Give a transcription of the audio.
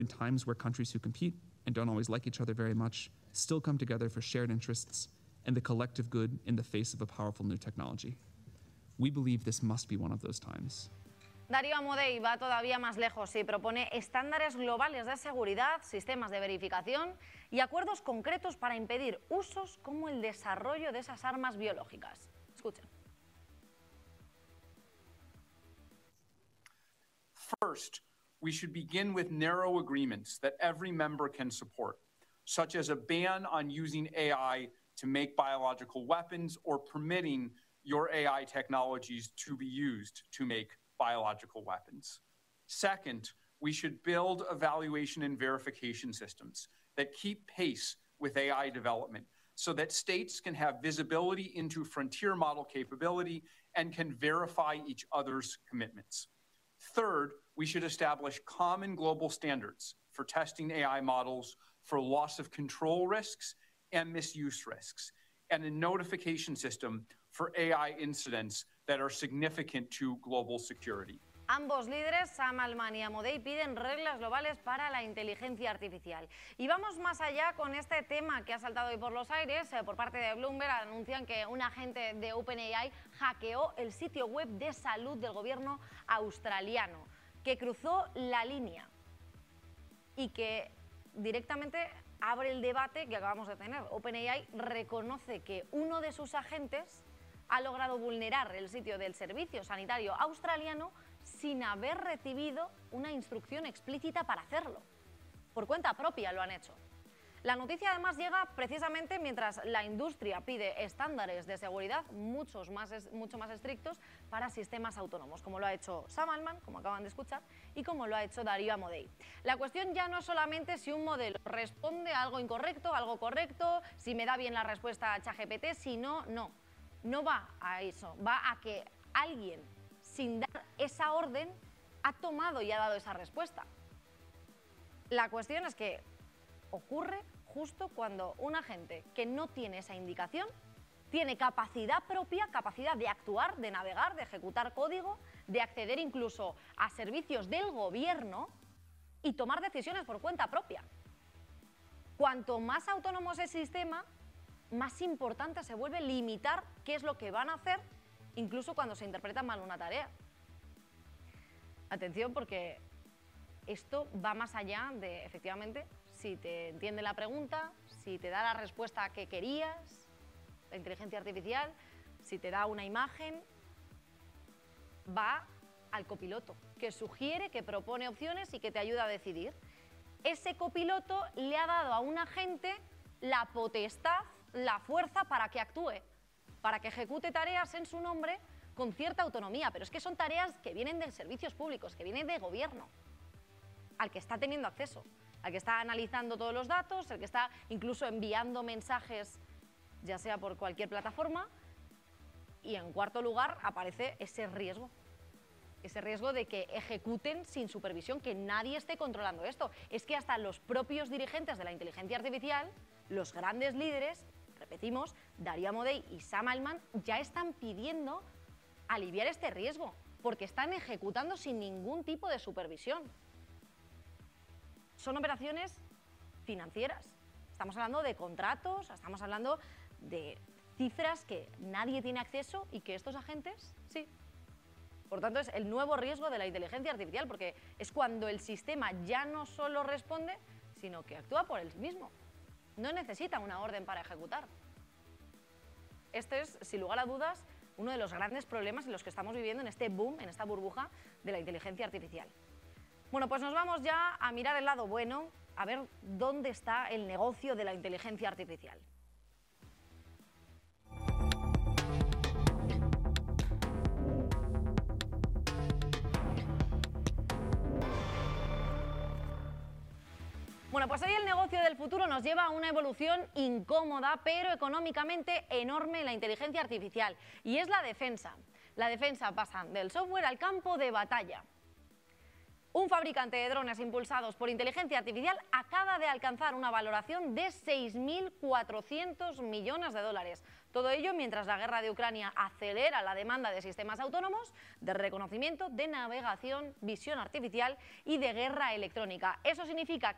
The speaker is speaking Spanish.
In times where countries who compete and don't always like each other very much still come together for shared interests and the collective good in the face of a powerful new technology. We believe this must be one of those times. Darío Amodei va todavía más lejos y propone estándares globales de seguridad, sistemas de verificación y acuerdos concretos para impedir usos como el desarrollo de esas armas biológicas. Escuchen. First, we should begin with narrow agreements that every member can support, such as a ban on using AI to make biological weapons or permitting your AI technologies to be used to make biological weapons. Second, we should build evaluation and verification systems that keep pace with AI development so that states can have visibility into frontier model capability and can verify each other's commitments. Third, we should establish common global standards for testing AI models for loss of control risks and misuse risks, and a notification system for AI incidents that are significant to global security. Ambos líderes, Sam Altman y Amodei, piden reglas globales para la inteligencia artificial. Y vamos más allá con este tema que ha saltado hoy por los aires. Por parte de Bloomberg anuncian que un agente de OpenAI hackeó el sitio web de salud del gobierno australiano, que cruzó la línea y que directamente abre el debate que acabamos de tener. OpenAI reconoce que uno de sus agentes ha logrado vulnerar el sitio del Servicio Sanitario Australiano sin haber recibido una instrucción explícita para hacerlo. Por cuenta propia lo han hecho. La noticia además llega precisamente mientras la industria pide estándares de seguridad mucho más estrictos para sistemas autónomos, como lo ha hecho Sam Altman, como acaban de escuchar, y como lo ha hecho Darío Amodei. La cuestión ya no es solamente si un modelo responde a algo incorrecto, algo correcto, si me da bien la respuesta a ChatGPT, sino no va a eso, va a que alguien, sin dar esa orden, ha tomado y ha dado esa respuesta. La cuestión es que ocurre justo cuando un agente que no tiene esa indicación tiene capacidad propia, capacidad de actuar, de navegar, de ejecutar código, de acceder incluso a servicios del gobierno y tomar decisiones por cuenta propia. Cuanto más autónomo es el sistema, más importante se vuelve limitar qué es lo que van a hacer, incluso cuando se interpreta mal una tarea. Atención, porque esto va más allá de, efectivamente, si te entiende la pregunta, si te da la respuesta que querías, la inteligencia artificial, si te da una imagen, va al copiloto, que sugiere, que propone opciones y que te ayuda a decidir. Ese copiloto le ha dado a un agente la potestad, la fuerza para que actúe, para que ejecute tareas en su nombre con cierta autonomía, pero es que son tareas que vienen de servicios públicos, que vienen de gobierno, al que está teniendo acceso, al que está analizando todos los datos, el que está incluso enviando mensajes, ya sea por cualquier plataforma, y en cuarto lugar aparece ese riesgo de que ejecuten sin supervisión, que nadie esté controlando esto. Es que hasta los propios dirigentes de la inteligencia artificial, los grandes líderes, repetimos, Darío Amodei y Sam Altman, ya están pidiendo aliviar este riesgo, porque están ejecutando sin ningún tipo de supervisión. Son operaciones financieras. Estamos hablando de contratos, estamos hablando de cifras que nadie tiene acceso y que estos agentes sí. Por tanto, es el nuevo riesgo de la inteligencia artificial, porque es cuando el sistema ya no solo responde, sino que actúa por él mismo. No necesita una orden para ejecutar. Este es, sin lugar a dudas, uno de los grandes problemas en los que estamos viviendo en este boom, en esta burbuja de la inteligencia artificial. Bueno, pues nos vamos ya a mirar el lado bueno, a ver dónde está el negocio de la inteligencia artificial. Bueno, pues hoy el negocio del futuro nos lleva a una evolución incómoda, pero económicamente enorme en la inteligencia artificial, y es la defensa. La defensa pasa del software al campo de batalla. Un fabricante de drones impulsados por inteligencia artificial acaba de alcanzar una valoración de 6.400 millones de dólares. Todo ello mientras la guerra de Ucrania acelera la demanda de sistemas autónomos, de reconocimiento, de navegación, visión artificial y de guerra electrónica. Eso significa